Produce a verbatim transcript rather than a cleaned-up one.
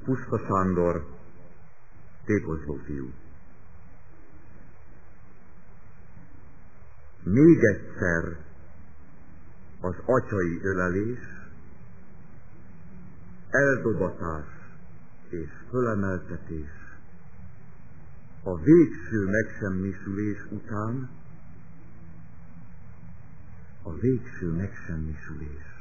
Puszta Sándor, tékozló fiú. Még egyszer az atyai ölelés, eldobatás és fölemeltetés, a végső megsemmisülés után, a végső megsemmisülés.